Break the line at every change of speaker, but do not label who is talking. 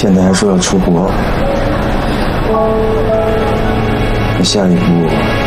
现在还说要出国，那下一步